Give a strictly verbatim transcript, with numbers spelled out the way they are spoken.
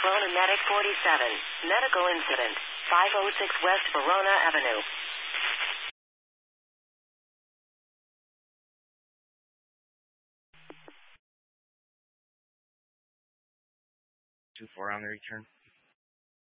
Corona Medic forty-seven. Medical incident. five oh six West Verona Avenue. two four on the return.